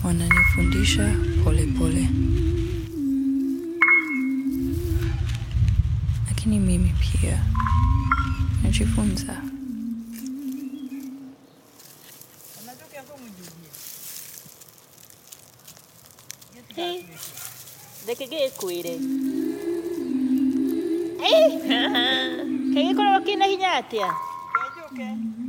wananifundisha pole pole. Lakini mimi pia najifunza. Dekege kwire. Kege kora wakina hinya atia. Kejuke.